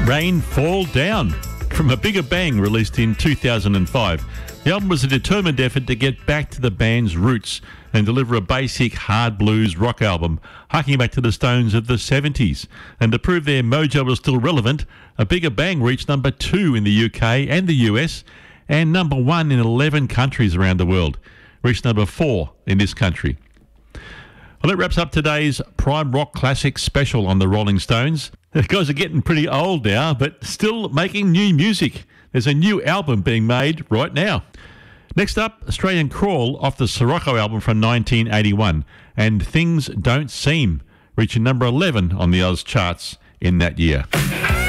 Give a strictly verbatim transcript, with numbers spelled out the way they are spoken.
Rain Fall Down from A Bigger Bang, released in two thousand five. The album was a determined effort to get back to the band's roots and deliver a basic hard blues rock album, harking back to the Stones of the seventies. And to prove their mojo was still relevant, A Bigger Bang reached number two in the U K and the U S and number one in eleven countries around the world. Reached number four in this country. Well, that wraps up today's Prime Rock Classic special on the Rolling Stones. The guys are getting pretty old now, but still making new music. There's a new album being made right now. Next up, Australian Crawl off the Sirocco album from nineteen eighty-one, and Things Don't Seem, reaching number eleven on the Oz charts in that year.